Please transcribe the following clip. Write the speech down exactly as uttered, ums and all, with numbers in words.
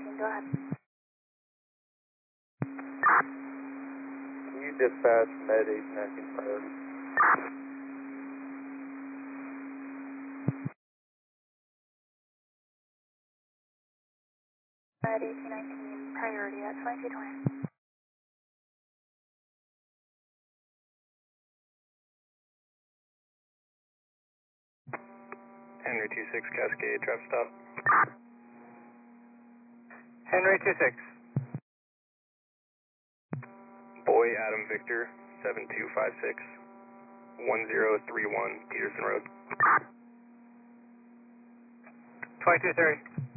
nineteen, go ahead. Can you dispatch Med eighteen nineteen priority? Med eighteen nineteen, priority at twenty-two twenty. Henry two six Cascade, trap stop. Henry two six. Boy Adam Victor, seven two five six, one zero three one Peterson Road. twenty-two thirty.